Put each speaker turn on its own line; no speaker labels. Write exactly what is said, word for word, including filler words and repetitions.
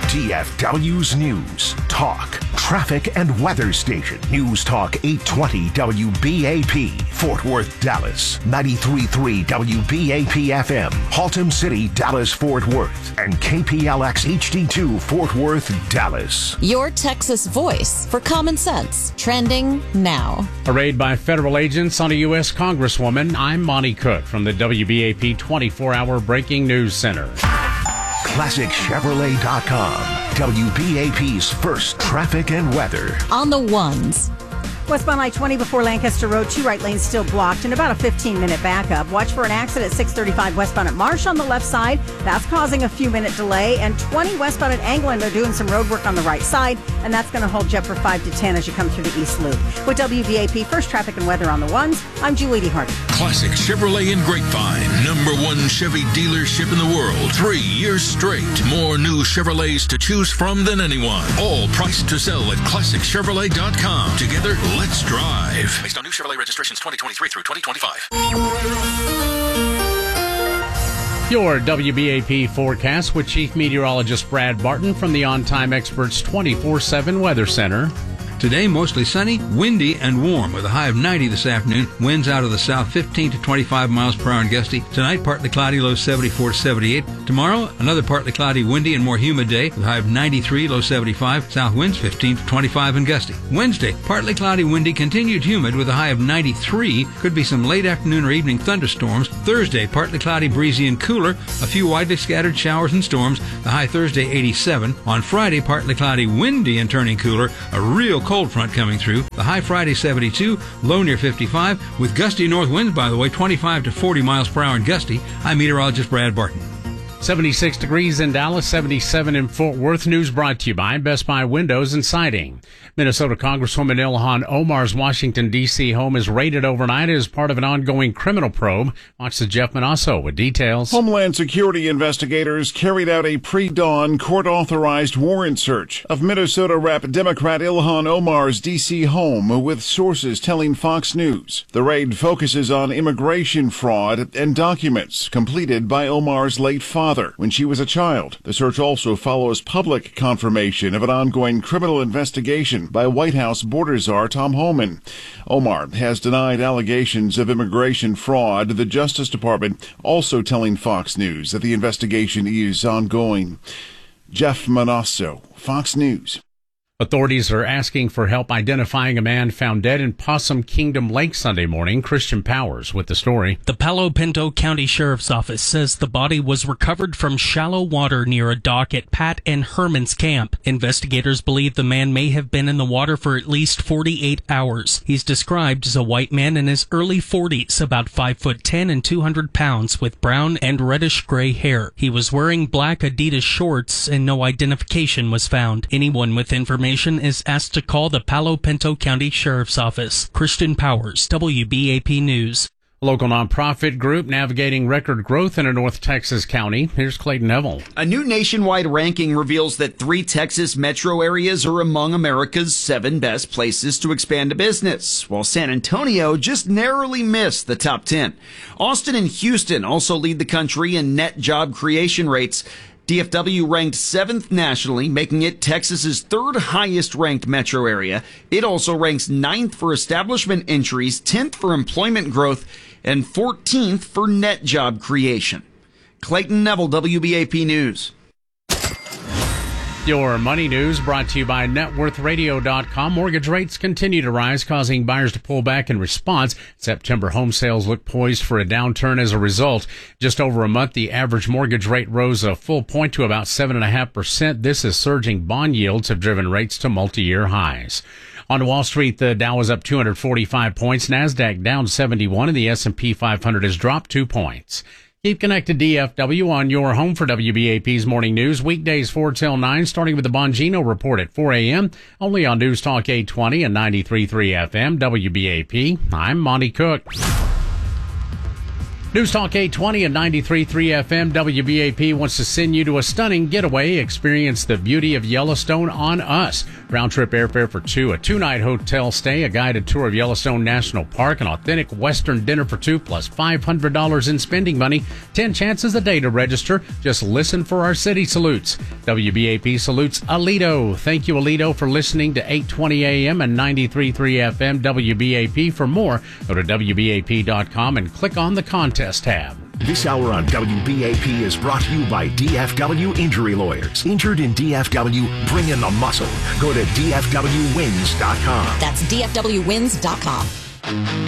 D F W's News, Talk, Traffic and Weather Station. News Talk eight twenty W B A P, Fort Worth, Dallas. ninety-three point three W B A P F M, Haltom City, Dallas, Fort Worth. And K P L X H D two, Fort Worth, Dallas.
Your Texas voice for common sense. Trending now.
A raid by federal agents on a U S Congresswoman. I'm Monty Cook from the W B A P twenty-four hour Breaking News Center.
Classic Chevrolet dot com. W B A P's first traffic and weather.
On the ones.
Westbound I twenty before Lancaster Road, two right lanes still blocked and about a fifteen minute backup. Watch for an accident at six thirty-five westbound at Marsh on the left side. That's causing a few minute delay. And twenty westbound at Anglin, they're doing some road work on the right side, and that's going to hold you up for five to ten as you come through the East Loop. With W B A P First Traffic and Weather on the ones, I'm Julie Hardy.
Classic Chevrolet in Grapevine, number one Chevy dealership in the world. Three years straight. More new Chevrolets to choose from than anyone. All priced to sell at Classic Chevrolet dot com. Together, let's drive. Based on new Chevrolet registrations twenty twenty-three through twenty twenty-five.
Your W B A P forecast with Chief Meteorologist Brad Barton from the On Time Experts twenty-four seven Weather Center.
Today, mostly sunny, windy, and warm with a high of ninety this afternoon. Winds out of the south fifteen to twenty-five miles per hour and gusty. Tonight, partly cloudy, low seventy-four to seventy-eight. Tomorrow, another partly cloudy, windy, and more humid day with a high of ninety-three, low seventy-five. South winds fifteen to twenty-five and gusty. Wednesday, partly cloudy, windy, continued humid with a high of ninety-three. Could be some late afternoon or evening thunderstorms. Thursday, partly cloudy, breezy, and cooler. A few widely scattered showers and storms. The high Thursday, eighty-seven. On Friday, partly cloudy, windy, and turning cooler. A real cold front coming through. The high Friday seventy-two, low near fifty-five, with gusty north winds, by the way, twenty-five to forty miles per hour and gusty. I'm meteorologist Brad Barton.
seventy-six degrees in Dallas, seventy-seven in Fort Worth. News brought to you by Best Buy Windows and Siding. Minnesota Congresswoman Ilhan Omar's Washington, D C home is raided overnight as part of an ongoing criminal probe. Watch the Jeff Manasso with details.
Homeland Security investigators carried out a pre-dawn court-authorized warrant search of Minnesota Rep Democrat Ilhan Omar's D C home, with sources telling Fox News. The raid focuses on immigration fraud and documents completed by Omar's late father when she was a child. The search also follows public confirmation of an ongoing criminal investigation by White House border czar Tom Homan. Omar has denied allegations of immigration fraud. The Justice Department also telling Fox News that the investigation is ongoing. Jeff Manasso, Fox News.
Authorities are asking for help identifying a man found dead in Possum Kingdom Lake Sunday morning. Christian Powers with the story.
The Palo Pinto County Sheriff's Office says the body was recovered from shallow water near a dock at Pat and Herman's camp. Investigators believe the man may have been in the water for at least forty-eight hours. He's described as a white man in his early forties, about five foot ten and two hundred pounds, with brown and reddish gray hair. He was wearing black Adidas shorts and no identification was found. Anyone with information is asked to call the Palo Pinto County Sheriff's Office. Christian Powers, W B A P News.
A local nonprofit group navigating record growth in a North Texas county. Here's Clayton Neville.
A new nationwide ranking reveals that three Texas metro areas are among America's seven best places to expand a business, while San Antonio just narrowly missed the top ten. Austin and Houston also lead the country in net job creation rates. D F W ranked seventh nationally, making it Texas's third highest ranked metro area. It also ranks ninth for establishment entries, tenth for employment growth, and fourteenth for net job creation. Clayton Neville, W B A P News.
Your money news brought to you by net worth radio dot com. Mortgage rates continue to rise, causing buyers to pull back in response. September home sales look poised for a downturn as a result. Just over a month, the average mortgage rate rose a full point to about seven point five percent. This as surging bond yields have driven rates to multi-year highs. On Wall Street, the Dow is up two hundred forty-five points, NASDAQ down seventy-one, and the S and P five hundred has dropped two points. Keep connected D F W on your home for W B A P's Morning News. Weekdays four till nine, starting with the Bongino Report at four a.m. Only on News Talk eight twenty and ninety-three point three F M W B A P. I'm Monty Cook. News Talk eight twenty and ninety-three point three F M W B A P wants to send you to a stunning getaway. Experience the beauty of Yellowstone on us. Round trip airfare for two, a two-night hotel stay, a guided tour of Yellowstone National Park, an authentic Western dinner for two, plus five hundred dollars in spending money. Ten chances a day to register. Just listen for our city salutes. W B A P salutes Aledo. Thank you, Aledo, for listening to eight twenty A M and ninety-three point three F M W B A P. For more, go to W B A P dot com and click on the contest tab.
This hour on W B A P is brought to you by D F W Injury Lawyers. Injured in D F W? Bring in the muscle. Go to D F W wins dot com.
That's D F W wins dot com.